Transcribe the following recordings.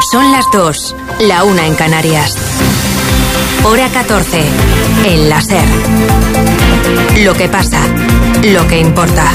Son las 2, la 1 en Canarias. Hora 14, en la SER. Lo que pasa, lo que importa.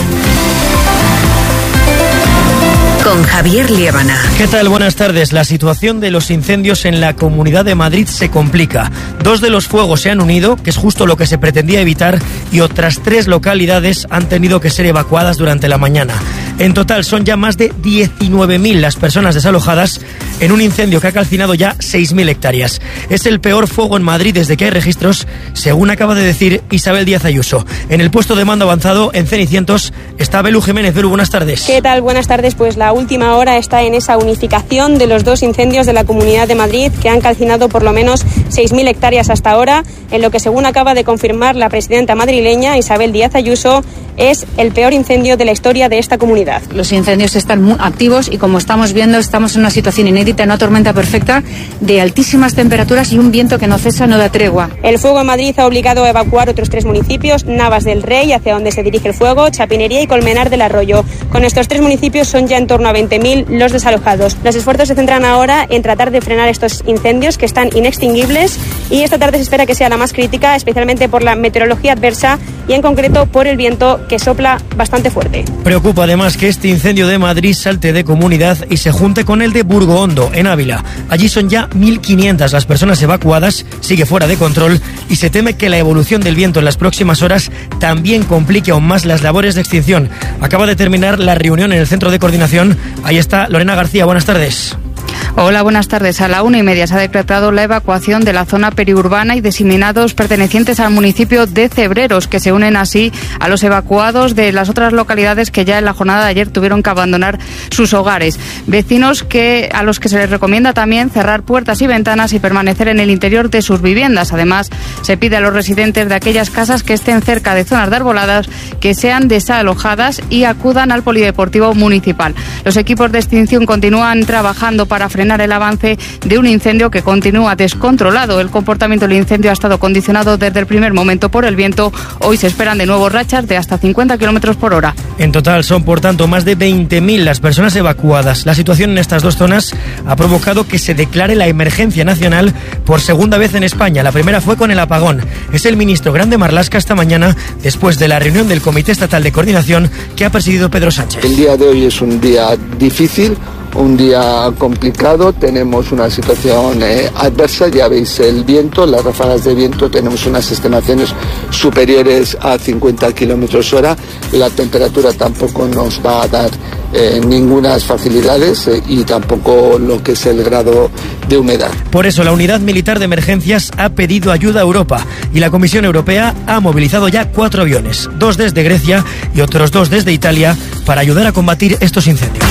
Con Javier Liébana. ¿Qué tal? Buenas tardes. La situación de los incendios en la Comunidad de Madrid se complica. 2 de los fuegos se han unido, que es justo lo que se pretendía evitar, y otras 3 localidades han tenido que ser evacuadas durante la mañana. En total son ya más de 19.000 las personas desalojadas en un incendio que ha calcinado ya 6.000 hectáreas. Es el peor fuego en Madrid desde que hay registros, según acaba de decir Isabel Díaz Ayuso. En el puesto de mando avanzado, en Cenicientos, está Belu Jiménez. Belu, buenas tardes. ¿Qué tal? Buenas tardes. Pues la última hora está en esa unificación de los 2 incendios de la Comunidad de Madrid que han calcinado por lo menos 6.000 hectáreas hasta ahora, en lo que, según acaba de confirmar la presidenta madrileña Isabel Díaz Ayuso, es el peor incendio de la historia de esta comunidad. Los incendios están muy activos y, como estamos viendo, estamos en una situación inédita, una tormenta perfecta de altísimas temperaturas y un viento que no cesa, no da tregua. El fuego en Madrid ha obligado a evacuar otros 3 municipios: Navas del Rey, hacia donde se dirige el fuego, Chapinería y Colmenar del Arroyo. Con estos 3 municipios son ya en torno a 20.000 los desalojados. Los esfuerzos se centran ahora en tratar de frenar estos incendios que están inextinguibles, y esta tarde se espera que sea la más crítica, especialmente por la meteorología adversa y en concreto por el viento que sopla bastante fuerte. Preocupa además que este incendio de Madrid salte de comunidad y se junte con el de Burgohondo, en Ávila. Allí son ya 1.500 las personas evacuadas, sigue fuera de control y se teme que la evolución del viento en las próximas horas también complique aún más las labores de extinción. Acaba de terminar la reunión en el centro de coordinación. Ahí está Lorena García, buenas tardes. Hola, buenas tardes. A la 1:30 se ha decretado la evacuación de la zona periurbana y diseminados pertenecientes al municipio de Cebreros, que se unen así a los evacuados de las otras localidades que ya en la jornada de ayer tuvieron que abandonar sus hogares. Vecinos a los que se les recomienda también cerrar puertas y ventanas y permanecer en el interior de sus viviendas. Además, se pide a los residentes de aquellas casas que estén cerca de zonas de arboladas que sean desalojadas y acudan al polideportivo municipal. Los equipos de extinción continúan trabajando para frenar el avance de un incendio que continúa descontrolado. El comportamiento del incendio ha estado condicionado desde el primer momento por el viento. Hoy se esperan de nuevo rachas de hasta 50 kilómetros por hora. En total son, por tanto, más de 20.000 las personas evacuadas. La situación en estas 2 zonas ha provocado que se declare la emergencia nacional por segunda vez en España. La primera fue con el apagón. Es el ministro Grande Marlaska esta mañana, después de la reunión del Comité Estatal de Coordinación que ha presidido Pedro Sánchez. El día de hoy es un día difícil, un día complicado, tenemos una situación adversa, ya veis el viento, las ráfagas de viento, tenemos unas estimaciones superiores a 50 kilómetros hora, la temperatura tampoco nos va a dar ninguna facilidades y tampoco lo que es el grado de humedad. Por eso la Unidad Militar de Emergencias ha pedido ayuda a Europa y la Comisión Europea ha movilizado ya 4 aviones, 2 desde Grecia y otros 2 desde Italia, para ayudar a combatir estos incendios.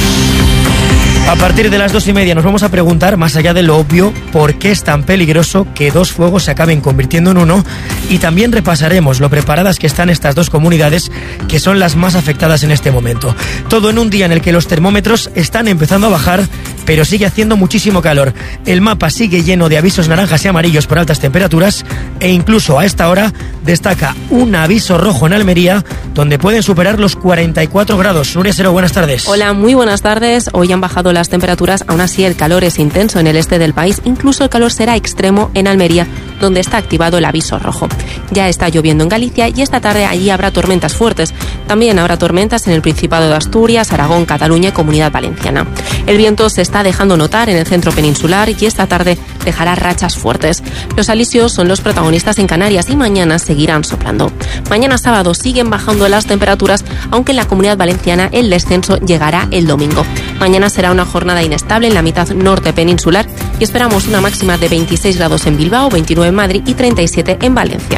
A partir de las 2:30 nos vamos a preguntar, más allá de lo obvio, por qué es tan peligroso que 2 fuegos se acaben convirtiendo en uno, y también repasaremos lo preparadas que están estas 2 comunidades que son las más afectadas en este momento. Todo en un día en el que los termómetros están empezando a bajar, pero sigue haciendo muchísimo calor. El mapa sigue lleno de avisos naranjas y amarillos por altas temperaturas, e incluso a esta hora destaca un aviso rojo en Almería, donde pueden superar los 44 grados. Nuria Sero, buenas tardes. Hola, muy buenas tardes. Hoy han bajado las temperaturas, aún así el calor es intenso en el este del país. Incluso el calor será extremo en Almería, donde está activado el aviso rojo. Ya está lloviendo en Galicia y esta tarde allí habrá tormentas fuertes. También habrá tormentas en el Principado de Asturias, Aragón, Cataluña y Comunidad Valenciana. El viento se está dejando notar en el centro peninsular y esta tarde dejará rachas fuertes. Los alisios son los protagonistas en Canarias y mañana seguirán soplando. Mañana sábado siguen bajando las temperaturas, aunque en la Comunidad Valenciana el descenso llegará el domingo. Mañana será una jornada inestable en la mitad norte peninsular y esperamos una máxima de 26 grados en Bilbao, 29 en Madrid y 37 en Valencia.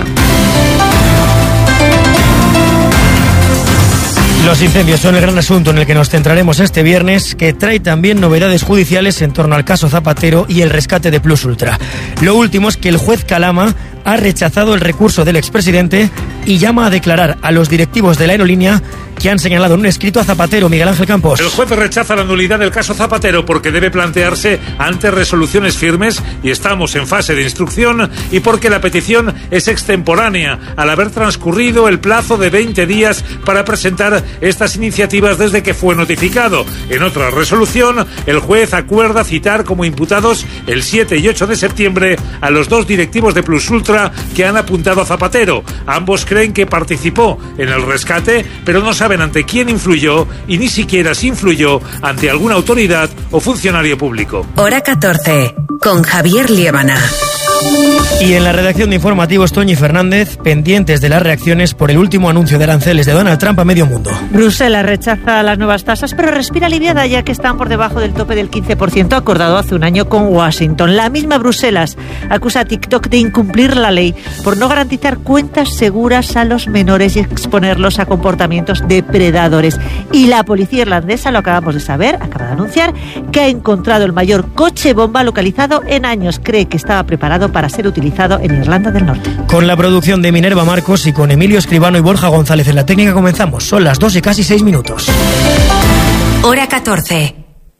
Los incendios son el gran asunto en el que nos centraremos este viernes, que trae también novedades judiciales en torno al caso Zapatero y el rescate de Plus Ultra. Lo último es que el juez Calama ha rechazado el recurso del expresidente y llama a declarar a los directivos de la aerolínea que han señalado en un escrito a Zapatero. Miguel Ángel Campos. El juez rechaza la nulidad del caso Zapatero porque debe plantearse ante resoluciones firmes y estamos en fase de instrucción, y porque la petición es extemporánea al haber transcurrido el plazo de 20 días para presentar estas iniciativas desde que fue notificado. En otra resolución, el juez acuerda citar como imputados el 7 y 8 de septiembre a los 2 directivos de Plus Ultra que han apuntado a Zapatero. Ambos creen que participó en el rescate, pero no saben ante quién influyó y ni siquiera si influyó ante alguna autoridad o funcionario público. Hora 14, con Javier Liébana. Y en la redacción de informativos, Toñi Fernández, pendientes de las reacciones por el último anuncio de aranceles de Donald Trump a medio mundo. Bruselas rechaza las nuevas tasas, pero respira aliviada ya que están por debajo del tope del 15% acordado hace un año con Washington. La misma Bruselas acusa a TikTok de incumplir la ley por no garantizar cuentas seguras a los menores y exponerlos a comportamientos depredadores. Y la policía irlandesa, lo acabamos de saber, acaba de anunciar que ha encontrado el mayor coche bomba localizado en años. Cree que estaba preparado para ser utilizado en Irlanda del Norte. Con la producción de Minerva Marcos y con Emilio Escribano y Borja González en la técnica comenzamos. Son las 2 y casi 6 minutos. Hora 14.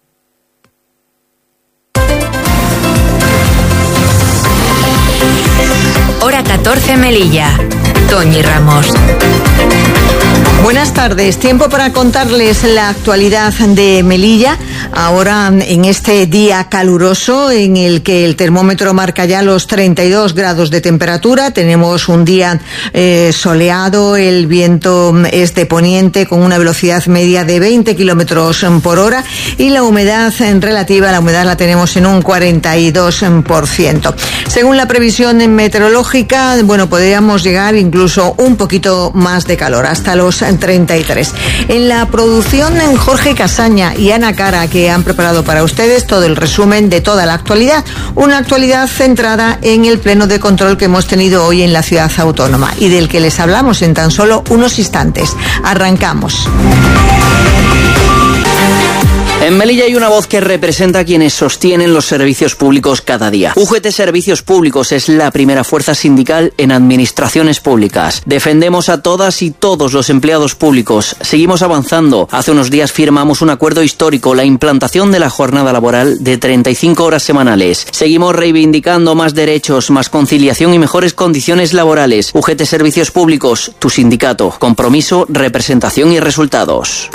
Hora 14 Melilla. Toñi Ramos. Buenas tardes. Tiempo para contarles la actualidad de Melilla. Ahora, en este día caluroso en el que el termómetro marca ya los 32 grados de temperatura, tenemos un día soleado, el viento es de poniente con una velocidad media de 20 kilómetros por hora y la humedad relativa, la humedad la tenemos en un 42%. Según la previsión meteorológica, podríamos llegar incluso un poquito más de calor, hasta los 33. En la producción, Jorge Casaña y Ana Cara, que han preparado para ustedes todo el resumen de toda la actualidad, una actualidad centrada en el pleno de control que hemos tenido hoy en la ciudad autónoma y del que les hablamos en tan solo unos instantes. Arrancamos. En Melilla hay una voz que representa a quienes sostienen los servicios públicos cada día. UGT Servicios Públicos es la primera fuerza sindical en administraciones públicas. Defendemos a todas y todos los empleados públicos. Seguimos avanzando. Hace unos días firmamos un acuerdo histórico, la implantación de la jornada laboral de 35 horas semanales. Seguimos reivindicando más derechos, más conciliación y mejores condiciones laborales. UGT Servicios Públicos, tu sindicato. Compromiso, representación y resultados.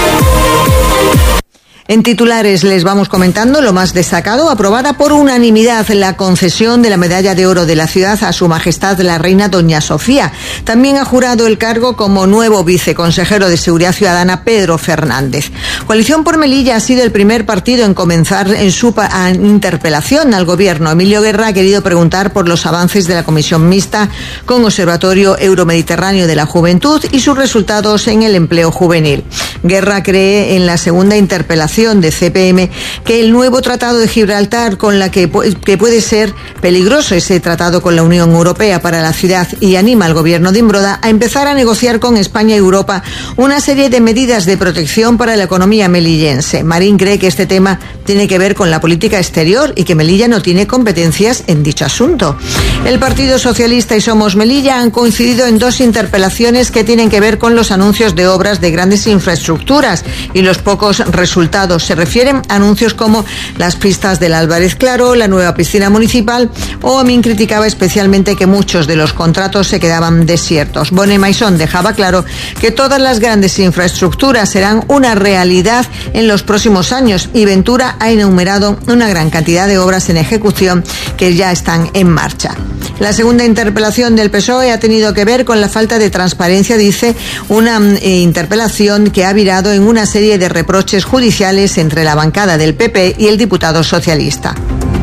En titulares les vamos comentando lo más destacado. Aprobada por unanimidad la concesión de la medalla de oro de la ciudad a Su Majestad la Reina Doña Sofía. También ha jurado el cargo como nuevo viceconsejero de Seguridad Ciudadana Pedro Fernández. Coalición por Melilla ha sido el primer partido en comenzar en su interpelación al gobierno. Emilio Guerra ha querido preguntar por los avances de la comisión mixta con Observatorio Euromediterráneo de la Juventud y sus resultados en el empleo juvenil. Guerra cree en la segunda interpelación de CPM que el nuevo Tratado de Gibraltar, con la que puede ser peligroso ese tratado con la Unión Europea para la ciudad, y anima al gobierno de Imbroda a empezar a negociar con España y Europa una serie de medidas de protección para la economía melillense. Marín cree que este tema tiene que ver con la política exterior y que Melilla no tiene competencias en dicho asunto. El Partido Socialista y Somos Melilla han coincidido en 2 interpelaciones que tienen que ver con los anuncios de obras de grandes infraestructuras y los pocos resultados. Se refieren a anuncios como las pistas del Álvarez Claro, la nueva piscina municipal, o Amin criticaba especialmente que muchos de los contratos se quedaban desiertos. Bone Maisón dejaba claro que todas las grandes infraestructuras serán una realidad en los próximos años y Ventura ha enumerado una gran cantidad de obras en ejecución que ya están en marcha. La segunda interpelación del PSOE ha tenido que ver con la falta de transparencia, dice, una interpelación que ha virado en una serie de reproches judiciales entre la bancada del PP y el diputado socialista.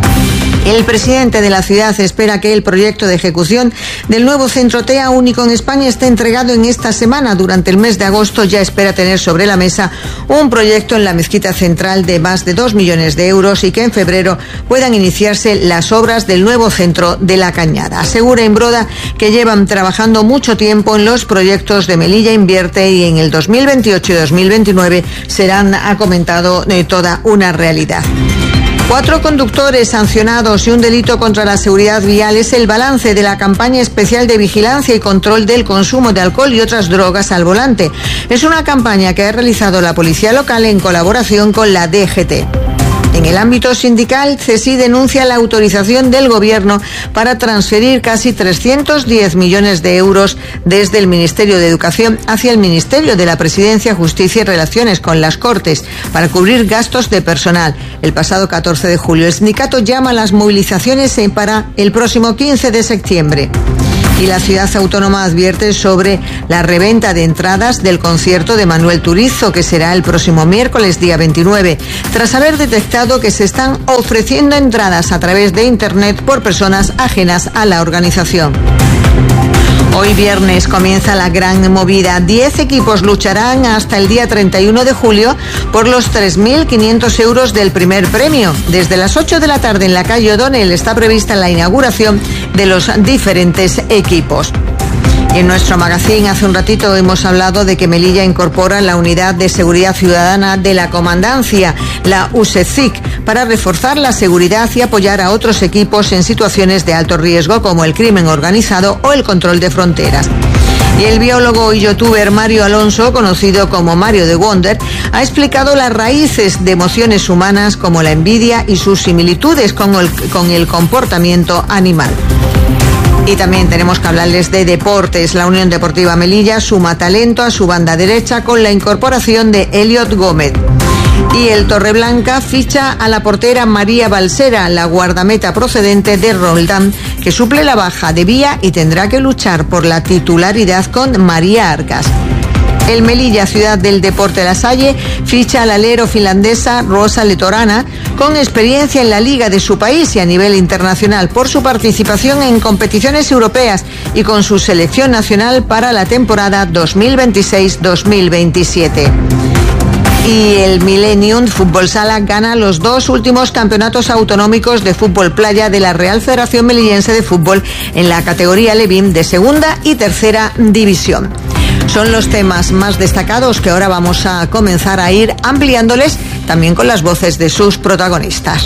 El presidente de la ciudad espera que el proyecto de ejecución del nuevo centro TEA único en España esté entregado en esta semana. Durante el mes de agosto ya espera tener sobre la mesa un proyecto en la mezquita central de más de 2 millones de euros y que en febrero puedan iniciarse las obras del nuevo centro de La Cañada. Asegura Imbroda que llevan trabajando mucho tiempo en los proyectos de Melilla Invierte y en el 2028 y 2029 serán, ha comentado, toda una realidad. 4 conductores sancionados y un delito contra la seguridad vial es el balance de la campaña especial de vigilancia y control del consumo de alcohol y otras drogas al volante. Es una campaña que ha realizado la policía local en colaboración con la DGT. En el ámbito sindical, CESI denuncia la autorización del Gobierno para transferir casi 310 millones de euros desde el Ministerio de Educación hacia el Ministerio de la Presidencia, Justicia y Relaciones con las Cortes para cubrir gastos de personal. El pasado 14 de julio, el sindicato llama a las movilizaciones para el próximo 15 de septiembre. Y la ciudad autónoma advierte sobre la reventa de entradas del concierto de Manuel Turizo, que será el próximo miércoles, día 29, tras haber detectado que se están ofreciendo entradas a través de Internet por personas ajenas a la organización. Hoy viernes comienza la gran movida. 10 equipos lucharán hasta el día 31 de julio por los 3.500 euros del primer premio. Desde las 8 de la tarde en la calle O'Donnell está prevista la inauguración de los diferentes equipos. Y en nuestro magazín hace un ratito hemos hablado de que Melilla incorpora la Unidad de Seguridad Ciudadana de la Comandancia, la USECIC, para reforzar la seguridad y apoyar a otros equipos en situaciones de alto riesgo como el crimen organizado o el control de fronteras. Y el biólogo y youtuber Mario Alonso, conocido como Mario The Wonder, ha explicado las raíces de emociones humanas como la envidia y sus similitudes con el comportamiento animal. Y también tenemos que hablarles de deportes. La Unión Deportiva Melilla suma talento a su banda derecha con la incorporación de Elliot Gómez. Y el Torreblanca ficha a la portera María Balsera, la guardameta procedente de Roldán, que suple la baja de Vía y tendrá que luchar por la titularidad con María Arcas. El Melilla, ciudad del deporte La Salle, ficha al alero finlandesa Rosa Letorana, con experiencia en la liga de su país y a nivel internacional por su participación en competiciones europeas y con su selección nacional para la temporada 2026-2027. Y el Millennium Fútbol Sala gana los 2 últimos campeonatos autonómicos de fútbol playa de la Real Federación Melillense de Fútbol en la categoría Levin de segunda y tercera división. Son los temas más destacados que ahora vamos a comenzar a ir ampliándoles también con las voces de sus protagonistas.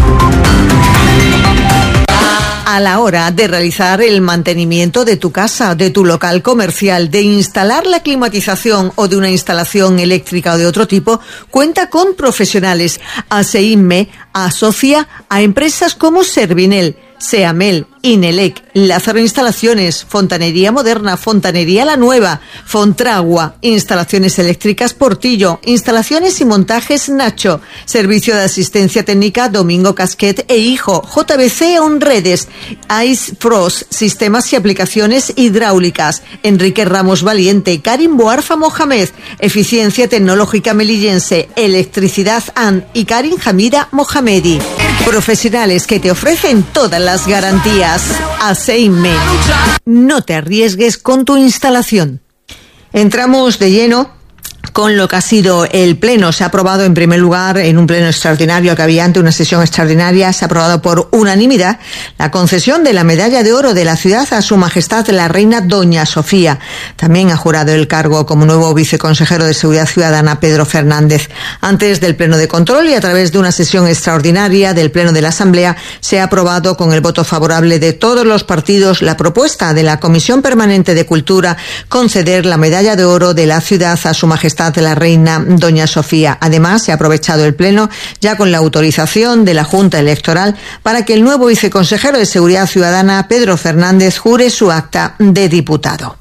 A la hora de realizar el mantenimiento de tu casa, de tu local comercial, de instalar la climatización o de una instalación eléctrica o de otro tipo, cuenta con profesionales. ASEINME asocia a empresas como Servinel, Seamel, Inelec, Lázaro Instalaciones, Fontanería Moderna, Fontanería La Nueva, Fontragua, Instalaciones Eléctricas Portillo, Instalaciones y Montajes Nacho, Servicio de Asistencia Técnica Domingo Casquet e Hijo, JBC Onredes, Ice Frost, Sistemas y Aplicaciones Hidráulicas, Enrique Ramos Valiente, Karim Boarfa Mohamed, Eficiencia Tecnológica Melillense, Electricidad AN y Karim Hamida Mohamedi. Profesionales que te ofrecen todas las garantías. ASEINME. No te arriesgues con tu instalación. Entramos de lleno con lo que ha sido el pleno. Se ha aprobado en primer lugar en un pleno extraordinario que había ante una sesión extraordinaria. Se ha aprobado por unanimidad la concesión de la medalla de oro de la ciudad a Su Majestad la Reina Doña Sofía. También ha jurado el cargo como nuevo viceconsejero de Seguridad Ciudadana Pedro Fernández. Antes del pleno de control y a través de una sesión extraordinaria del pleno de la Asamblea se ha aprobado con el voto favorable de todos los partidos la propuesta de la Comisión Permanente de Cultura conceder la medalla de oro de la ciudad a Su Majestad la Reina Doña Sofía. Además, se ha aprovechado el pleno ya con la autorización de la Junta Electoral para que el nuevo viceconsejero de Seguridad Ciudadana, Pedro Fernández, jure su acta de diputado.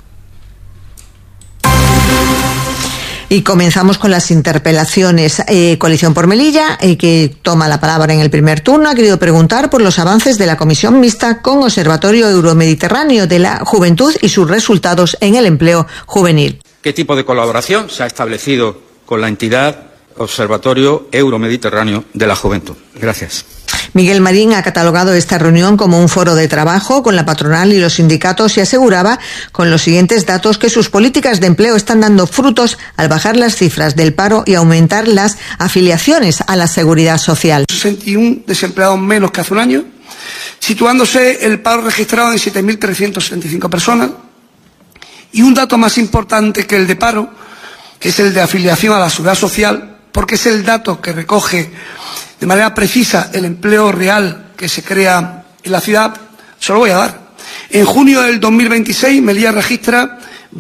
Y comenzamos con las interpelaciones. Coalición por Melilla, que toma la palabra en el primer turno, ha querido preguntar por los avances de la Comisión Mixta con Observatorio Euromediterráneo de la Juventud y sus resultados en el empleo juvenil. ¿Qué tipo de colaboración se ha establecido con la entidad Observatorio Euromediterráneo de la Juventud? Gracias. Miguel Marín ha catalogado esta reunión como un foro de trabajo con la patronal y los sindicatos y aseguraba con los siguientes datos que sus políticas de empleo están dando frutos al bajar las cifras del paro y aumentar las afiliaciones a la seguridad social. 61 desempleados menos que hace un año, situándose el paro registrado en 7.375 personas. Y un dato más importante que el de paro, que es el de afiliación a la seguridad social, porque es el dato que recoge de manera precisa el empleo real que se crea en la ciudad, se lo voy a dar. En junio del 2026, Melilla registra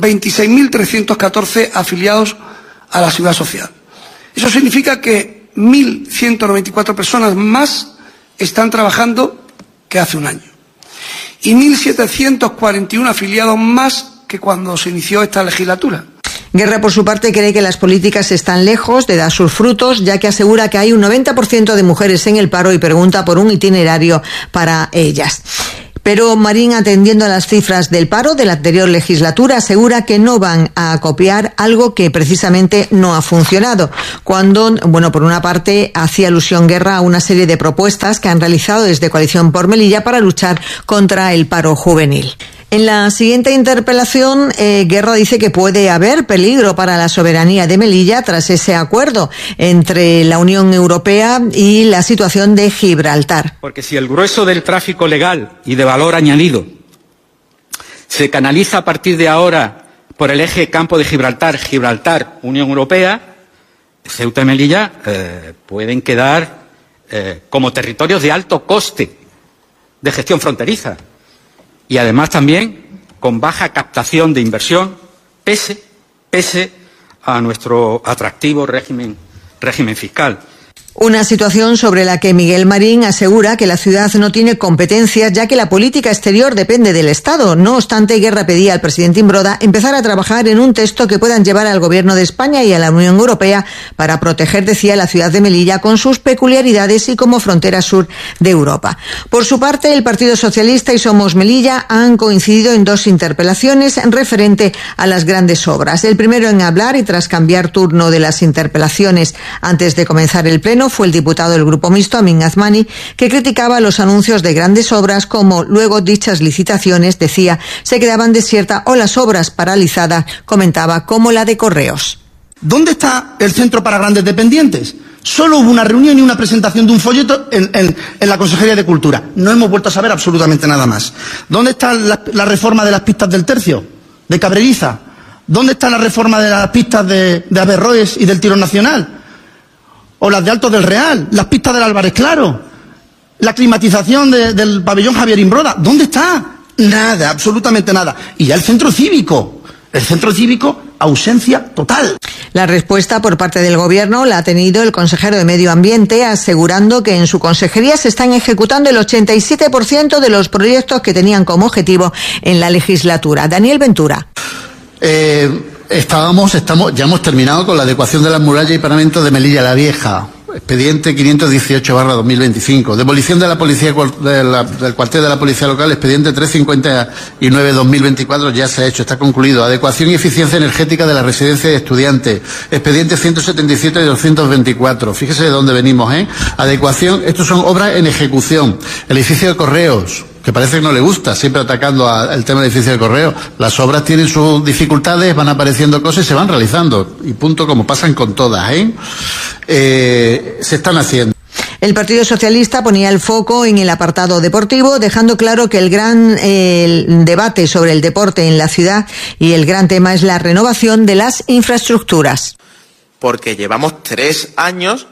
26.314 afiliados a la Seguridad Social. Eso significa que 1.194 personas más están trabajando que hace un año. Y 1.741 afiliados más que cuando se inició esta legislatura. Guerra, por su parte, cree que las políticas están lejos de dar sus frutos, ya que asegura que hay un 90% de mujeres en el paro y pregunta por un itinerario para ellas. Pero Marín, atendiendo a las cifras del paro de la anterior legislatura, asegura que no van a copiar algo que precisamente no ha funcionado. Cuando, por una parte, hacía alusión Guerra a una serie de propuestas que han realizado desde Coalición por Melilla para luchar contra el paro juvenil. En la siguiente interpelación, Guerra dice que puede haber peligro para la soberanía de Melilla tras ese acuerdo entre la Unión Europea y la situación de Gibraltar. Porque si el grueso del tráfico legal y de valor añadido se canaliza a partir de ahora por el eje Campo de Gibraltar, Gibraltar-Unión Europea, Ceuta y Melilla pueden quedar como territorios de alto coste de gestión fronteriza. Y además también con baja captación de inversión, pese a nuestro atractivo régimen fiscal. Una situación sobre la que Miguel Marín asegura que la ciudad no tiene competencias, ya que la política exterior depende del Estado. No obstante, Guerra pedía al presidente Imbroda empezar a trabajar en un texto que puedan llevar al Gobierno de España y a la Unión Europea para proteger, decía, la ciudad de Melilla con sus peculiaridades y como frontera sur de Europa. Por su parte, el Partido Socialista y Somos Melilla han coincidido en dos interpelaciones referente a las grandes obras. El primero en hablar y tras cambiar turno de las interpelaciones antes de comenzar el pleno fue el diputado del Grupo Mixto, Amin Azmani, que criticaba los anuncios de grandes obras como luego dichas licitaciones, decía, se quedaban desiertas o las obras paralizadas, comentaba, como la de Correos. ¿Dónde está el Centro para Grandes Dependientes? Solo hubo una reunión y una presentación de un folleto en la Consejería de Cultura. No hemos vuelto a saber absolutamente nada más. ¿Dónde está la reforma de las pistas del Tercio, de Cabreriza? ¿Dónde está la reforma de las pistas de Averroes y del Tirón Nacional? O las de Alto del Real, las pistas del Álvarez Claro, la climatización del pabellón Javier Imbroda. ¿Dónde está? Nada, absolutamente nada. Y ya el centro cívico, ausencia total. La respuesta por parte del Gobierno la ha tenido el consejero de Medio Ambiente, asegurando que en su consejería se están ejecutando el 87% de los proyectos que tenían como objetivo en la legislatura. Daniel Ventura. Ya hemos terminado con la adecuación de las murallas y paramentos de Melilla la Vieja, expediente 518/2025, demolición de la policía del cuartel de la policía local, expediente 359/2024, ya se ha hecho, está concluido. Adecuación y eficiencia energética de la residencia de estudiantes, expediente 177 de 224. Fíjese de dónde venimos, Adecuación, estos son obras en ejecución. El edificio de Correos, que parece que no le gusta, siempre atacando al tema del edificio de Correo. Las obras tienen sus dificultades, van apareciendo cosas y se van realizando. Y punto, como pasan con todas, se están haciendo. El Partido Socialista ponía el foco en el apartado deportivo, dejando claro que el gran debate sobre el deporte en la ciudad y el gran tema es la renovación de las infraestructuras. Porque llevamos 3 años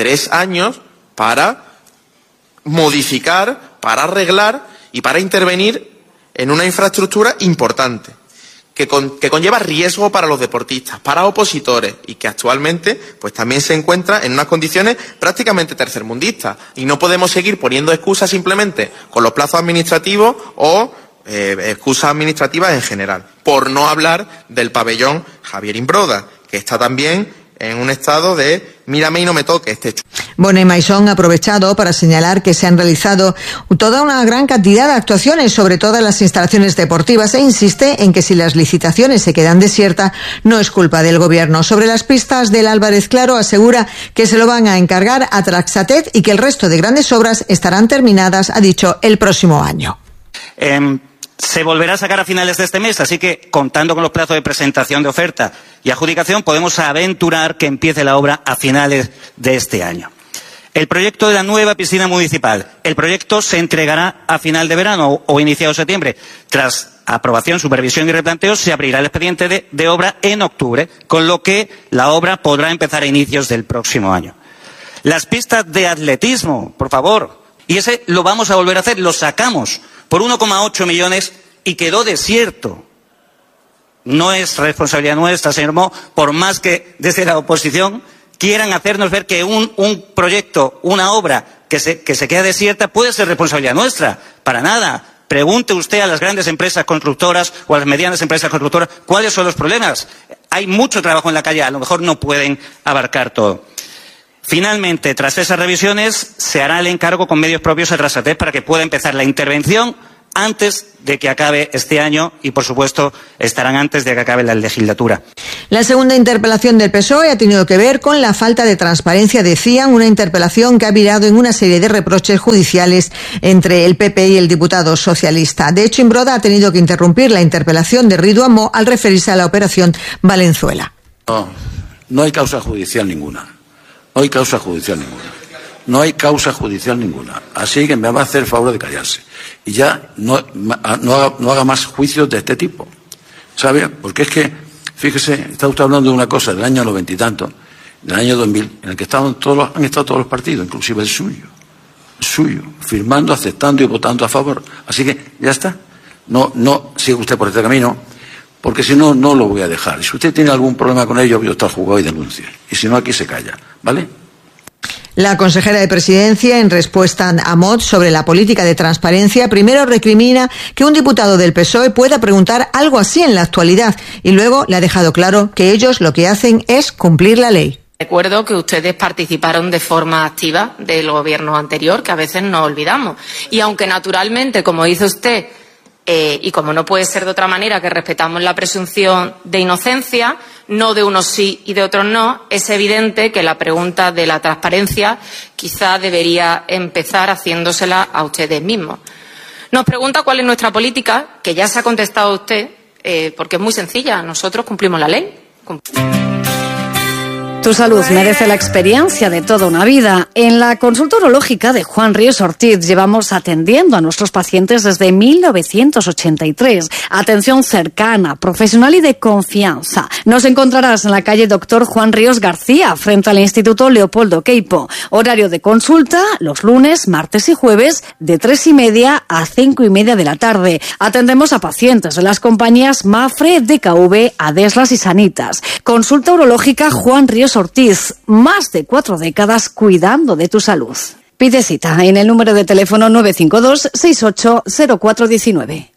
para modificar, para arreglar y para intervenir en una infraestructura importante, que conlleva riesgo para los deportistas, para opositores y que actualmente pues también se encuentra en unas condiciones prácticamente tercermundistas. Y no podemos seguir poniendo excusas simplemente con los plazos administrativos o excusas administrativas en general. Por no hablar del pabellón Javier Imbroda, que está también en un estado de mírame y no me toque este hecho. Bonet Maisón ha aprovechado para señalar que se han realizado toda una gran cantidad de actuaciones sobre todas las instalaciones deportivas e insiste en que si las licitaciones se quedan desiertas no es culpa del Gobierno. Sobre las pistas del Álvarez Claro asegura que se lo van a encargar a Traxatet y que el resto de grandes obras estarán terminadas, ha dicho, el próximo año. Se volverá a sacar a finales de este mes, así que contando con los plazos de presentación de oferta y adjudicación podemos aventurar que empiece la obra a finales de este año. El proyecto de la nueva piscina municipal. El proyecto se entregará a final de verano o iniciado septiembre. Tras aprobación, supervisión y replanteo se abrirá el expediente de obra en octubre, con lo que la obra podrá empezar a inicios del próximo año. Las pistas de atletismo, por favor. Y ese lo vamos a volver a hacer, lo sacamos por 1,8 millones y quedó desierto. No es responsabilidad nuestra, señor Mo, por más que desde la oposición quieran hacernos ver que un proyecto, una obra que se queda desierta puede ser responsabilidad nuestra. Para nada. Pregunte usted a las grandes empresas constructoras o a las medianas empresas constructoras cuáles son los problemas. Hay mucho trabajo en la calle, a lo mejor no pueden abarcar todo. Finalmente, tras esas revisiones, se hará el encargo con medios propios a Trasatec para que pueda empezar la intervención antes de que acabe este año y, por supuesto, estarán antes de que acabe la legislatura. La segunda interpelación del PSOE ha tenido que ver con la falta de transparencia, decían, una interpelación que ha virado en una serie de reproches judiciales entre el PP y el diputado socialista. De hecho, Imbroda ha tenido que interrumpir la interpelación de Ridwan Mo al referirse a la operación Valenzuela. No hay causa judicial ninguna. No hay causa judicial ninguna. No hay causa judicial ninguna. Así que me va a hacer el favor de callarse. Y ya no haga más juicios de este tipo. ¿Sabe? Porque es que, fíjese, está usted hablando de una cosa del año 90 y tanto, del año 2000, en el que han estado todos los partidos, inclusive el suyo, firmando, aceptando y votando a favor. Así que ya está. No siga usted por este camino, porque si no, no lo voy a dejar. Y si usted tiene algún problema con ello, yo está jugado y denuncie. Y si no, aquí se calla. ¿Vale? La consejera de Presidencia, en respuesta a Mot sobre la política de transparencia, primero recrimina que un diputado del PSOE pueda preguntar algo así en la actualidad y luego le ha dejado claro que ellos lo que hacen es cumplir la ley. Recuerdo que ustedes participaron de forma activa del gobierno anterior, que a veces nos olvidamos. Y aunque naturalmente, como dice usted, y como no puede ser de otra manera, que respetamos la presunción de inocencia, no de unos sí y de otros no, es evidente que la pregunta de la transparencia quizá debería empezar haciéndosela a ustedes mismos. Nos pregunta cuál es nuestra política, que ya se ha contestado usted, porque es muy sencilla. Nosotros cumplimos la ley. Tu salud merece la experiencia de toda una vida. En la consulta urológica de Juan Ríos Ortiz llevamos atendiendo a nuestros pacientes desde 1983. Atención cercana, profesional y de confianza. Nos encontrarás en la calle Doctor Juan Ríos García, frente al Instituto Leopoldo Queipo. Horario de consulta los lunes, martes y jueves de 3:30 a 5:30 de la tarde. Atendemos a pacientes de las compañías Mafre, DKV, Adeslas y Sanitas. Consulta urológica Juan Ríos Ortiz, más de 4 décadas cuidando de tu salud. Pide cita en el número de teléfono 952 680419.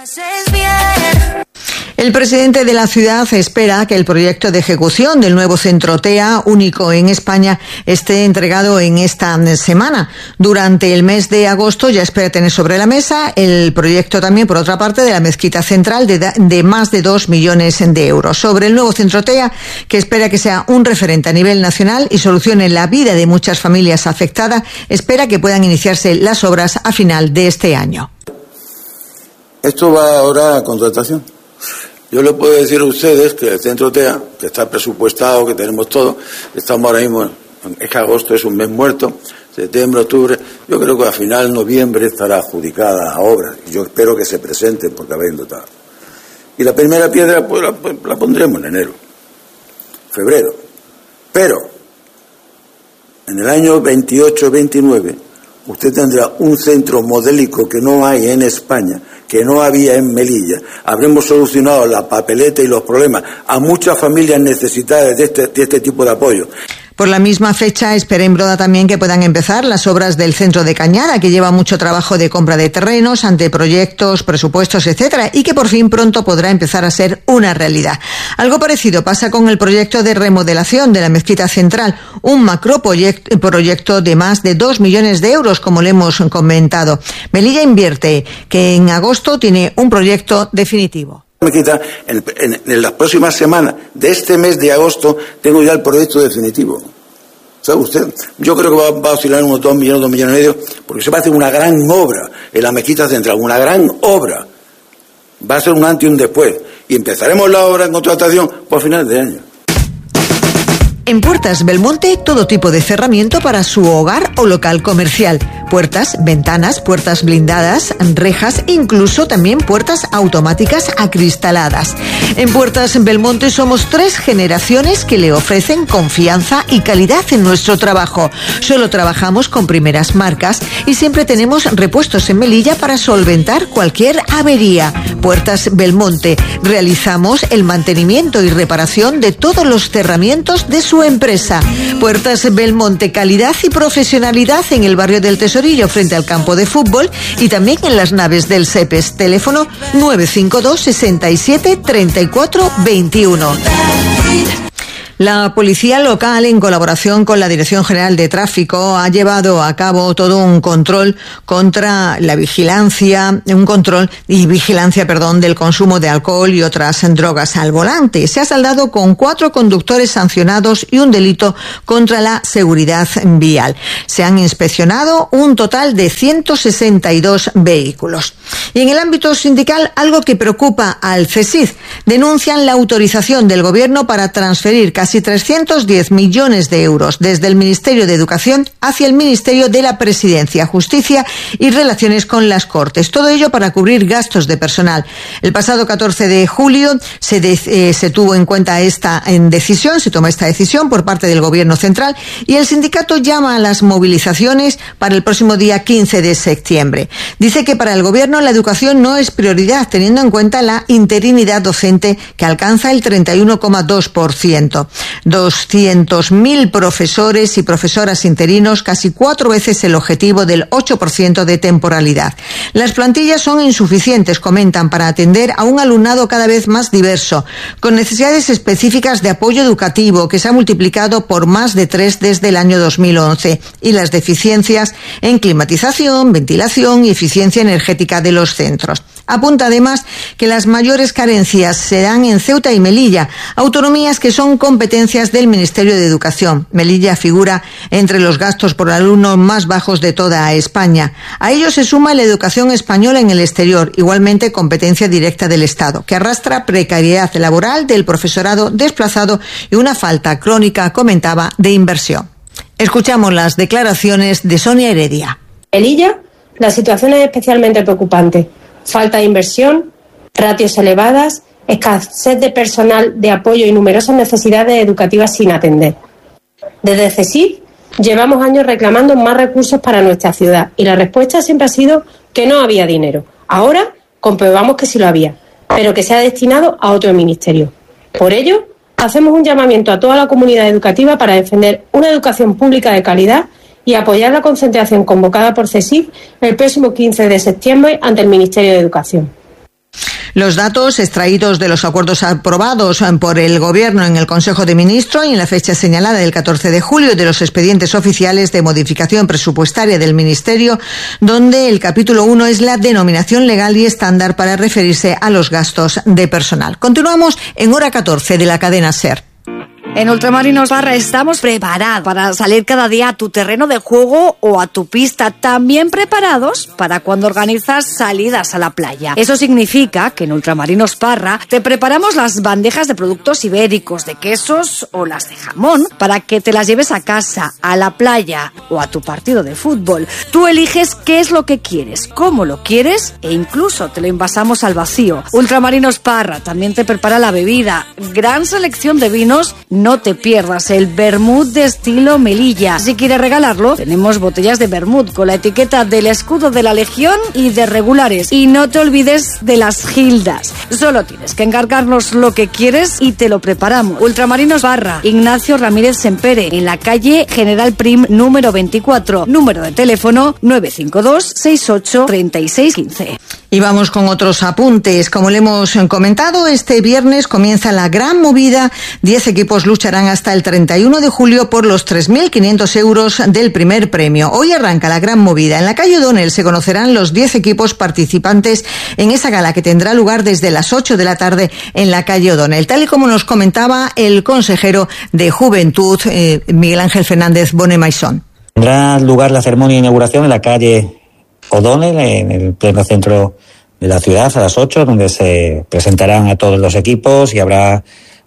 El presidente de la ciudad espera que el proyecto de ejecución del nuevo centro TEA, único en España, esté entregado en esta semana. Durante el mes de agosto ya espera tener sobre la mesa el proyecto también, por otra parte, de la mezquita central de más de 2 millones de euros. Sobre el nuevo centro TEA, que espera que sea un referente a nivel nacional y solucione la vida de muchas familias afectadas, espera que puedan iniciarse las obras a final de este año. Esto va ahora a contratación. Yo le puedo decir a ustedes que el centro TEA, que está presupuestado, que tenemos todo, estamos ahora mismo, es que agosto es un mes muerto, septiembre, octubre, yo creo que a final de noviembre estará adjudicada a obras. Yo espero que se presenten porque habrán dotado. Y la primera piedra pues la pondremos en enero, febrero. Pero en el año 28-29 usted tendrá un centro modélico que no hay en España, que no había en Melilla. Habremos solucionado la papeleta y los problemas a muchas familias necesitadas de este tipo de apoyo. Por la misma fecha, espera Imbroda también que puedan empezar las obras del centro de Cañada, que lleva mucho trabajo de compra de terrenos, anteproyectos, presupuestos, etcétera, y que por fin pronto podrá empezar a ser una realidad. Algo parecido pasa con el proyecto de remodelación de la mezquita central, un macroproyecto de más de 2 millones de euros, como le hemos comentado. Melilla invierte, que en agosto tiene un proyecto definitivo. En las próximas semanas de este mes de agosto tengo ya el proyecto definitivo. ¿Sabe usted? Yo creo que va a oscilar unos 2 millones y medio, porque se va a hacer una gran obra en la mezquita central, una gran obra. Va a ser un antes y un después. Y empezaremos la obra en contratación por finales de año. En Puertas Belmonte, todo tipo de cerramiento para su hogar o local comercial. puertas, ventanas, puertas blindadas, rejas, incluso también puertas automáticas acristaladas. En Puertas Belmonte somos 3 generaciones que le ofrecen confianza y calidad en nuestro trabajo. Solo trabajamos con primeras marcas y siempre tenemos repuestos en Melilla para solventar cualquier avería. Puertas Belmonte. Realizamos el mantenimiento y reparación de todos los cerramientos de su empresa. Puertas Belmonte, calidad y profesionalidad en el barrio del Tesorillo frente al campo de fútbol y también en las naves del SEPES. Teléfono 952 67 34 21. La policía local, en colaboración con la Dirección General de Tráfico, ha llevado a cabo todo un control contra la vigilancia, vigilancia del consumo de alcohol y otras drogas al volante. Se ha saldado con 4 conductores sancionados y un delito contra la seguridad vial. Se han inspeccionado un total de 162 vehículos. Y en el ámbito sindical, algo que preocupa al CESID. Denuncian la autorización del Gobierno para transferir casi 310 millones de euros desde el Ministerio de Educación hacia el Ministerio de la Presidencia, Justicia y Relaciones con las Cortes. Todo ello para cubrir gastos de personal. El pasado 14 de julio se tuvo en cuenta se toma esta decisión por parte del Gobierno central y el sindicato llama a las movilizaciones para el próximo día 15 de septiembre. Dice que para el Gobierno la educación no es prioridad, teniendo en cuenta la interinidad docente que alcanza el 31,2%. 200.000 profesores y profesoras interinos, casi 4 veces el objetivo del 8% de temporalidad. Las plantillas son insuficientes, comentan, para atender a un alumnado cada vez más diverso, con necesidades específicas de apoyo educativo que se ha multiplicado por más de 3 desde el año 2011, y las deficiencias en climatización, ventilación y eficiencia energética de los centros. Apunta además que las mayores carencias se dan en Ceuta y Melilla, autonomías que son competencias del Ministerio de Educación. Melilla figura entre los gastos por alumno más bajos de toda España. A ello se suma la educación española en el exterior, igualmente competencia directa del Estado, que arrastra precariedad laboral del profesorado desplazado y una falta crónica, comentaba, de inversión. Escuchamos las declaraciones de Sonia Heredia. En Melilla, la situación es especialmente preocupante. Falta de inversión, ratios elevadas, escasez de personal de apoyo y numerosas necesidades educativas sin atender. Desde CESID llevamos años reclamando más recursos para nuestra ciudad y la respuesta siempre ha sido que no había dinero. Ahora comprobamos que sí lo había, pero que se ha destinado a otro ministerio. Por ello, hacemos un llamamiento a toda la comunidad educativa para defender una educación pública de calidad y apoyar la concentración convocada por CESID el próximo 15 de septiembre ante el Ministerio de Educación. Los datos extraídos de los acuerdos aprobados por el Gobierno en el Consejo de Ministros y en la fecha señalada del 14 de julio de los expedientes oficiales de modificación presupuestaria del Ministerio, donde el capítulo 1 es la denominación legal y estándar para referirse a los gastos de personal. Continuamos en hora 14 de la cadena SER. En Ultramarinos Parra estamos preparados para salir cada día a tu terreno de juego o a tu pista, también preparados para cuando organizas salidas a la playa. Eso significa que en Ultramarinos Parra te preparamos las bandejas de productos ibéricos, de quesos o las de jamón para que te las lleves a casa, a la playa o a tu partido de fútbol. Tú eliges qué es lo que quieres, cómo lo quieres e incluso te lo envasamos al vacío. Ultramarinos Parra también te prepara la bebida, gran selección de vinos. No te pierdas el vermut de estilo Melilla. Si quieres regalarlo, tenemos botellas de vermut con la etiqueta del escudo de la Legión y de regulares. Y no te olvides de las gildas. Solo tienes que encargarnos lo que quieres y te lo preparamos. Ultramarinos Parra, Ignacio Ramírez Sempere, en la calle General Prim número 24. Número de teléfono 952 68 36 15. Y vamos con otros apuntes. Como le hemos comentado, este viernes comienza la gran movida. 10 equipos lucharán hasta el 31 de julio por los 3.500 euros del primer premio. Hoy arranca la gran movida. En la calle O'Donnell se conocerán los 10 equipos participantes en esa gala que tendrá lugar desde las 8 de la tarde en la calle O'Donnell. Tal y como nos comentaba el consejero de Juventud, Miguel Ángel Fernández Bonemaisón. Tendrá lugar la ceremonia de inauguración en la calle O'Donnell, en el pleno centro de la ciudad, a las 8, donde se presentarán a todos los equipos y habrá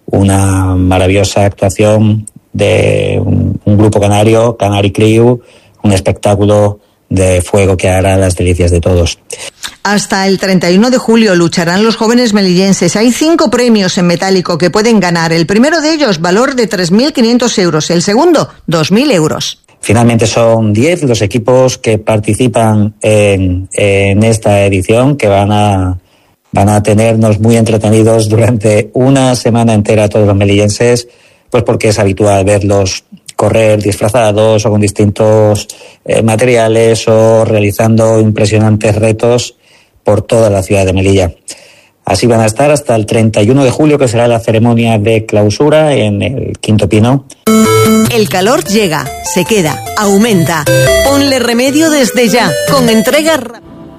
una maravillosa actuación de un grupo canario, Canary Crew, un espectáculo de fuego que hará las delicias de todos. Hasta el 31 de julio lucharán los jóvenes melillenses. Hay 5 premios en metálico que pueden ganar. El primero de ellos, valor de 3.500 euros. El segundo, 2.000 euros. Finalmente son 10 los equipos que participan en esta edición, que van a tenernos muy entretenidos durante una semana entera todos los melillenses, pues porque es habitual verlos correr disfrazados o con distintos materiales o realizando impresionantes retos por toda la ciudad de Melilla. Así van a estar hasta el 31 de julio, que será la ceremonia de clausura en el Quinto Pino. El calor llega, se queda, aumenta. Ponle remedio desde ya, con entrega rápida.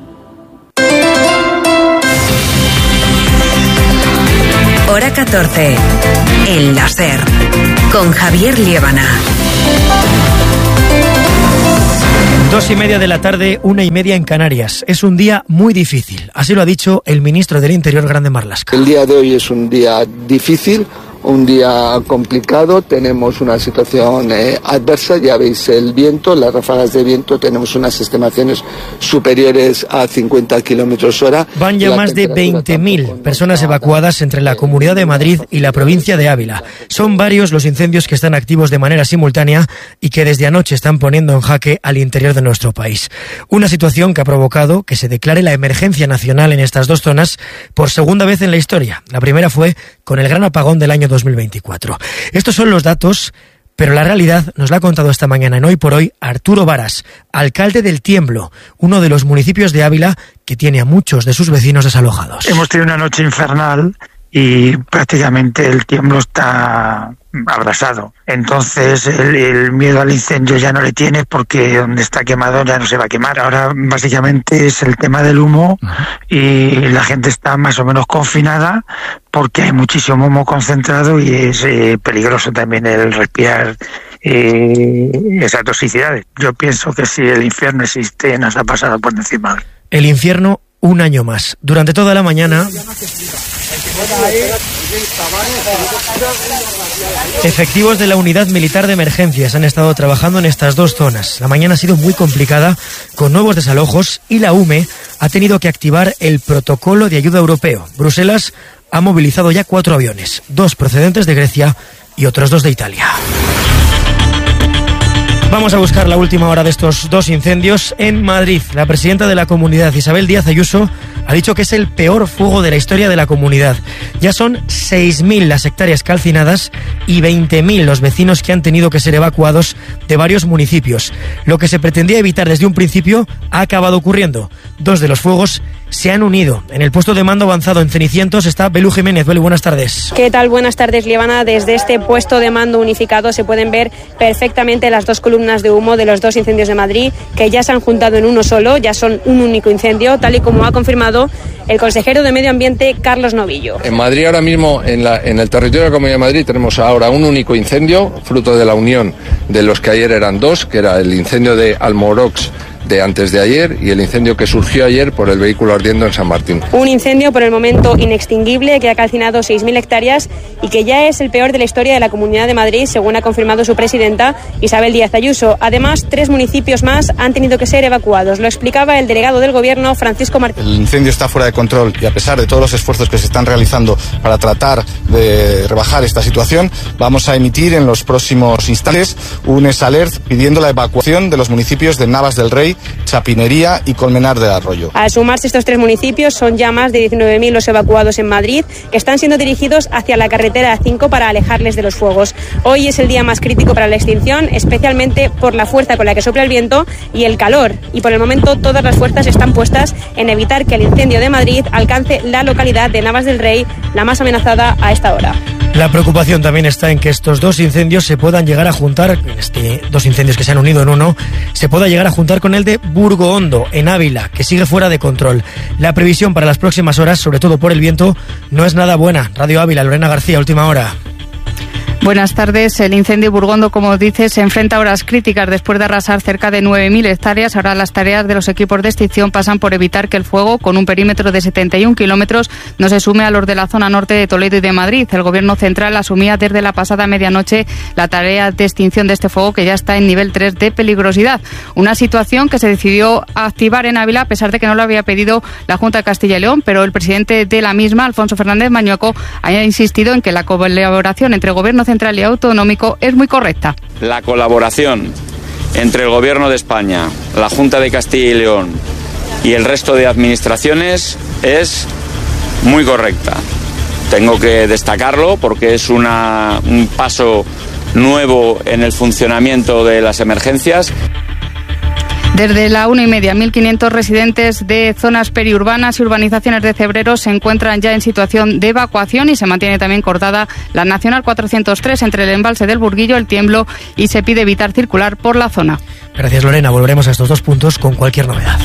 Hora 14. En la SER. Con Javier Liébana. 2:30 de la tarde, 1:30 en Canarias. Es un día muy difícil. Así lo ha dicho el ministro del Interior, Grande Marlaska. El día de hoy es un día difícil, un día complicado. Tenemos una situación adversa. Ya veis el viento, las ráfagas de viento. Tenemos unas estimaciones superiores a 50 kilómetros hora. Van ya más de 20.000 personas evacuadas entre la Comunidad de Madrid y la provincia de Ávila. Son varios los incendios que están activos de manera simultánea y que desde anoche están poniendo en jaque al interior de nuestro país. Una situación que ha provocado que se declare la emergencia nacional en estas dos zonas por segunda vez en la historia. La primera fue con el gran apagón del año 2024. Estos son los datos, pero la realidad nos la ha contado esta mañana en Hoy por Hoy Arturo Varas, alcalde del Tiemblo, uno de los municipios de Ávila que tiene a muchos de sus vecinos desalojados. Hemos tenido una noche infernal y prácticamente el Tiemblo está abrasado. Entonces el miedo al incendio ya no le tiene, porque donde está quemado ya no se va a quemar. Ahora básicamente es el tema del humo y la gente está más o menos confinada porque hay muchísimo humo concentrado y es peligroso también el respirar esas toxicidades. Yo pienso que si el infierno existe, nos ha pasado por encima. El infierno un año más. Durante toda la mañana, efectivos de la Unidad Militar de Emergencias han estado trabajando en estas dos zonas. La mañana ha sido muy complicada, con nuevos desalojos, y la UME ha tenido que activar el protocolo de ayuda europeo. Bruselas ha movilizado ya 4 aviones, 2 procedentes de Grecia y otros 2 de Italia. Vamos a buscar la última hora de estos 2 incendios en Madrid. La presidenta de la comunidad, Isabel Díaz Ayuso, ha dicho que es el peor fuego de la historia de la comunidad. Ya son 6.000 las hectáreas calcinadas y 20.000 los vecinos que han tenido que ser evacuados de varios municipios. Lo que se pretendía evitar desde un principio ha acabado ocurriendo. 2 de los fuegos se han unido. En el puesto de mando avanzado en Cenicientos está Belú Jiménez. Belú, buenas tardes. ¿Qué tal? Buenas tardes, Liébana. Desde este puesto de mando unificado se pueden ver perfectamente las 2 columnas de humo de los 2 incendios de Madrid, que ya se han juntado en uno solo, ya son un único incendio, tal y como ha confirmado el consejero de Medio Ambiente, Carlos Novillo. En Madrid ahora mismo, en el territorio de la Comunidad de Madrid, tenemos ahora un único incendio, fruto de la unión de los que ayer eran 2, que era el incendio de Almorox de antes de ayer y el incendio que surgió ayer por el vehículo ardiendo en San Martín. Un incendio por el momento inextinguible que ha calcinado 6.000 hectáreas y que ya es el peor de la historia de la Comunidad de Madrid, según ha confirmado su presidenta, Isabel Díaz Ayuso. Además, 3 municipios más han tenido que ser evacuados. Lo explicaba el delegado del Gobierno, Francisco Martín. El incendio está fuera de control y a pesar de todos los esfuerzos que se están realizando para tratar de rebajar esta situación, vamos a emitir en los próximos instantes un alert pidiendo la evacuación de los municipios de Navas del Rey, Chapinería y Colmenar del Arroyo. Al sumarse estos 3 municipios, son ya más de 19.000 los evacuados en Madrid, que están siendo dirigidos hacia la carretera A5 para alejarles de los fuegos. Hoy es el día más crítico para la extinción, especialmente por la fuerza con la que sopla el viento y el calor. Y por el momento todas las fuerzas están puestas en evitar que el incendio de Madrid alcance la localidad de Navas del Rey, la más amenazada a esta hora. La preocupación también está en que estos 2 incendios se puedan llegar a juntar, 2 incendios que se han unido en uno, se pueda llegar a juntar con el de Burgohondo, en Ávila, que sigue fuera de control. La previsión para las próximas horas, sobre todo por el viento, no es nada buena. Radio Ávila, Lorena García, última hora. Buenas tardes. El incendio Burgondo, como dices, se enfrenta a horas críticas después de arrasar cerca de 9.000 hectáreas. Ahora las tareas de los equipos de extinción pasan por evitar que el fuego, con un perímetro de 71 kilómetros, no se sume a los de la zona norte de Toledo y de Madrid. El Gobierno central asumía desde la pasada medianoche la tarea de extinción de este fuego, que ya está en nivel 3 de peligrosidad. Una situación que se decidió activar en Ávila, a pesar de que no lo había pedido la Junta de Castilla y León, pero el presidente de la misma, Alfonso Fernández Mañueco, ha insistido en que la colaboración entre Gobierno central y autonómico es muy correcta. La colaboración entre el Gobierno de España, la Junta de Castilla y León y el resto de administraciones es muy correcta. Tengo que destacarlo porque es un paso nuevo en el funcionamiento de las emergencias. Desde la 1:30, 1.500 residentes de zonas periurbanas y urbanizaciones de Cebreros se encuentran ya en situación de evacuación y se mantiene también cortada la Nacional 403 entre el embalse del Burguillo, el Tiemblo, y se pide evitar circular por la zona. Gracias, Lorena. Volveremos a estos dos puntos con cualquier novedad.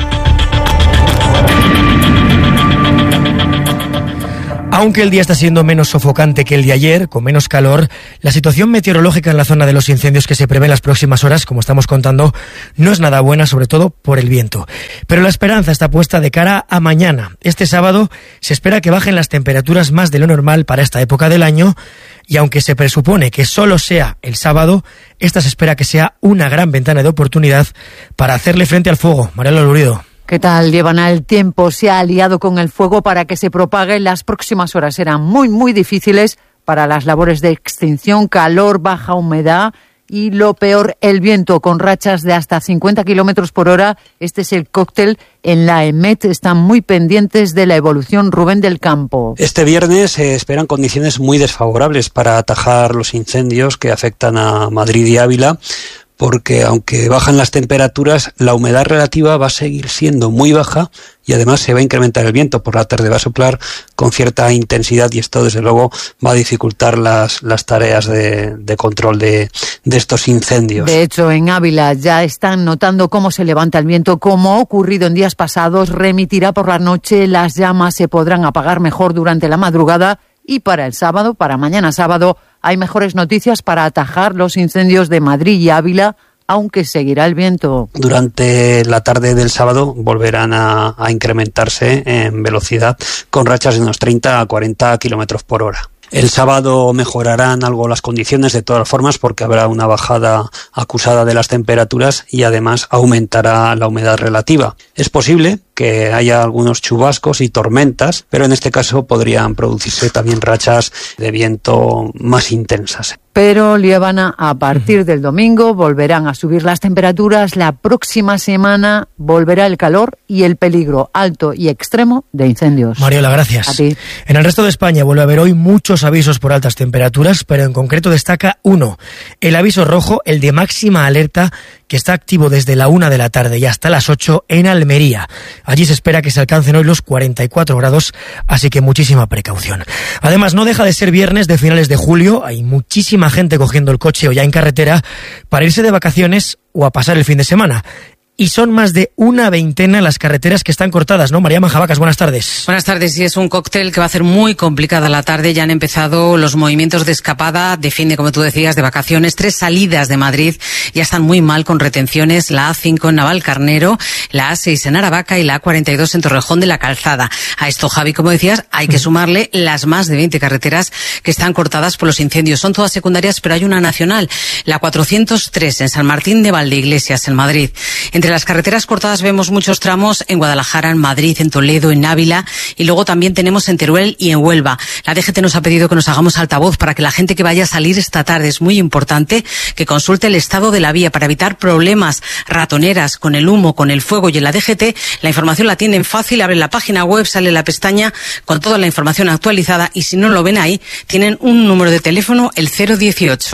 Aunque el día está siendo menos sofocante que el de ayer, con menos calor, la situación meteorológica en la zona de los incendios que se prevé en las próximas horas, como estamos contando, no es nada buena, sobre todo por el viento. Pero la esperanza está puesta de cara a mañana. Este sábado se espera que bajen las temperaturas más de lo normal para esta época del año, y aunque se presupone que solo sea el sábado, esta se espera que sea una gran ventana de oportunidad para hacerle frente al fuego. Mariela Lurido. ¿Qué tal, Llevana? El tiempo se ha aliado con el fuego para que se propague. Las próximas horas serán muy difíciles para las labores de extinción, calor, baja humedad y, lo peor, el viento, con rachas de hasta 50 kilómetros por hora. Este es el cóctel. En la EMET están muy pendientes de la evolución. Rubén del Campo. Este viernes se esperan condiciones muy desfavorables para atajar los incendios que afectan a Madrid y Ávila, porque aunque bajan las temperaturas, la humedad relativa va a seguir siendo muy baja y además se va a incrementar el viento. Por la tarde va a soplar con cierta intensidad y esto desde luego va a dificultar las tareas de control de estos incendios. De hecho, en Ávila ya están notando cómo se levanta el viento, como ha ocurrido en días pasados. Remitirá por la noche, las llamas se podrán apagar mejor durante la madrugada. Y para el sábado, para mañana sábado, hay mejores noticias para atajar los incendios de Madrid y Ávila, aunque seguirá el viento. Durante la tarde del sábado volverán a incrementarse en velocidad con rachas de unos 30 a 40 kilómetros por hora. El sábado mejorarán algo las condiciones de todas formas porque habrá una bajada acusada de las temperaturas y además aumentará la humedad relativa. Es posible que haya algunos chubascos y tormentas, pero en este caso podrían producirse también rachas de viento más intensas. Pero, Liébana, a partir del domingo volverán a subir las temperaturas. La próxima semana volverá el calor y el peligro alto y extremo de incendios. Mariola, gracias. A ti. En el resto de España vuelve a haber hoy muchos avisos por altas temperaturas, pero en concreto destaca uno, el aviso rojo, el de máxima alerta, que está activo desde la 1 de la tarde y hasta las 8 en Almería. Allí se espera que se alcancen hoy los 44 grados, así que muchísima precaución. Además, no deja de ser viernes de finales de julio, hay muchísima gente cogiendo el coche o ya en carretera para irse de vacaciones o a pasar el fin de semana. Y son más de una veintena las carreteras que están cortadas, ¿no? María Manjabacas, buenas tardes. Buenas tardes, y es un cóctel que va a hacer muy complicada la tarde. Ya han empezado los movimientos de escapada, de fin de, como tú decías, de vacaciones. 3 salidas de Madrid ya están muy mal con retenciones. La A5 en Navalcarnero, la A6 en Aravaca y la A42 en Torrejón de la Calzada. A esto, Javi, como decías, hay que sumarle las más de 20 carreteras que están cortadas por los incendios. Son todas secundarias, pero hay una nacional, la 403 en San Martín de Valdeiglesias, en Madrid. Entre las carreteras cortadas vemos muchos tramos en Guadalajara, en Madrid, en Toledo, en Ávila, y luego también tenemos en Teruel y en Huelva. La DGT nos ha pedido que nos hagamos altavoz para que la gente que vaya a salir esta tarde, es muy importante que consulte el estado de la vía para evitar problemas, ratoneras con el humo, con el fuego. Y en la DGT la información la tienen fácil, abren la página web, sale la pestaña con toda la información actualizada, y si no lo ven ahí, tienen un número de teléfono, el 018.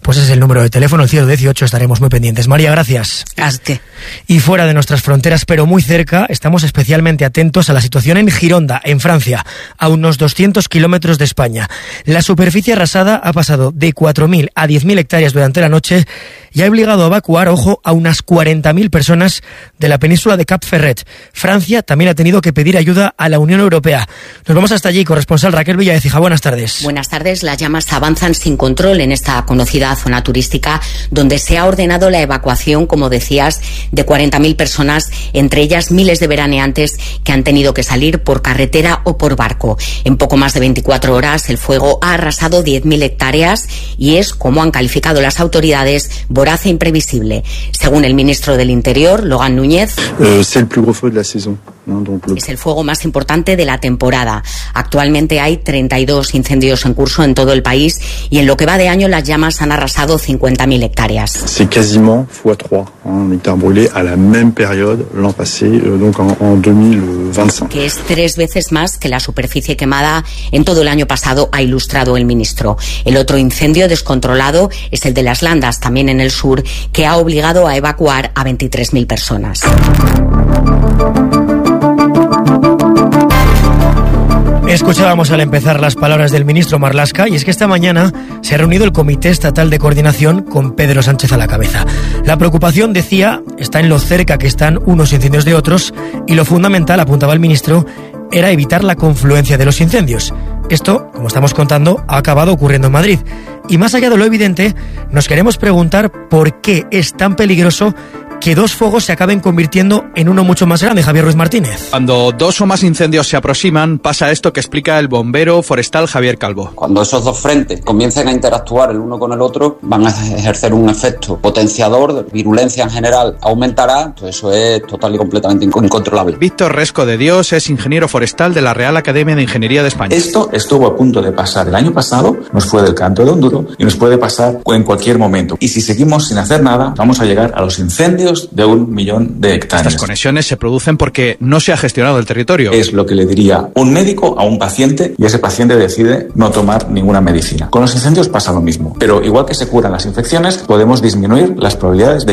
pues ese es el número de teléfono, el 118, estaremos muy pendientes. María, gracias. Hazte. Y fuera de nuestras fronteras, pero muy cerca, estamos especialmente atentos a la situación en Gironda, en Francia, a unos 200 kilómetros de España. La superficie arrasada ha pasado de 4.000 a 10.000 hectáreas durante la noche y ha obligado a evacuar, ojo, a unas 40.000 personas de la península de Cap Ferret. Francia también ha tenido que pedir ayuda a la Unión Europea. Nos vamos hasta allí, corresponsal Raquel Villaecija. Buenas tardes. Buenas tardes. Las llamas avanzan sin control en esta conocida zona turística, donde se ha ordenado la evacuación, como decías, de 40.000 personas, entre ellas miles de veraneantes que han tenido que salir por carretera o por barco. En poco más de 24 horas, el fuego ha arrasado 10.000 hectáreas y es, como han calificado las autoridades, voraz e imprevisible. Según el ministro del Interior, Logan Núñez, es el fuego más importante de la temporada. Actualmente hay 32 incendios en curso en todo el país y en lo que va de año las llamas han arrasado 50.000 hectáreas. C'est quasiment x3 en hectares brûlés à la même période l'an passé, donc en 2025. Que es 3 veces más que la superficie quemada en todo el año pasado, ha ilustrado el ministro. El otro incendio descontrolado es el de las Landas, también en el sur, que ha obligado a evacuar a 23.000 personas. Escuchábamos al empezar las palabras del ministro Marlaska, y es que esta mañana se ha reunido el Comité Estatal de Coordinación con Pedro Sánchez a la cabeza. La preocupación, decía, está en lo cerca que están unos incendios de otros, y lo fundamental, apuntaba el ministro, era evitar la confluencia de los incendios. Esto, como estamos contando, ha acabado ocurriendo en Madrid. Y más allá de lo evidente, nos queremos preguntar por qué es tan peligroso que dos fuegos se acaben convirtiendo en uno mucho más grande. Javier Ruiz Martínez. Cuando dos o más incendios se aproximan, pasa esto que explica el bombero forestal Javier Calvo. Cuando esos dos frentes comiencen a interactuar el uno con el otro, van a ejercer un efecto potenciador, virulencia en general aumentará, entonces eso es total y completamente incontrolable. Víctor Resco de Dios es ingeniero forestal de la Real Academia de Ingeniería de España. Esto estuvo a punto de pasar el año pasado, nos fue del canto de Onduro y nos puede pasar en cualquier momento. Y si seguimos sin hacer nada, vamos a llegar a los incendios de 1 millón de hectáreas. Estas conexiones se producen porque no se ha gestionado el territorio. Es lo que le diría un médico a un paciente y ese paciente decide no tomar ninguna medicina. Con los incendios pasa lo mismo, pero igual que se curan las infecciones, podemos disminuir las probabilidades de